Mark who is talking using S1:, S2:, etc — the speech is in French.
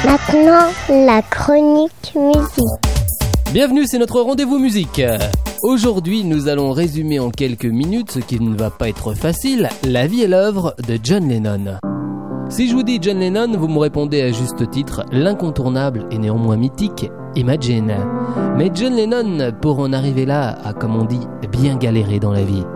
S1: Maintenant, la chronique musique.
S2: Bienvenue, c'est notre rendez-vous musique. Aujourd'hui, nous allons résumer en quelques minutes, ce qui ne va pas être facile, la vie et l'œuvre de John Lennon. Si je vous dis John Lennon, vous me répondez à juste titre l'incontournable et néanmoins mythique Imagine. Mais John Lennon, pour en arriver là, a, comme on dit, bien galéré dans la vie.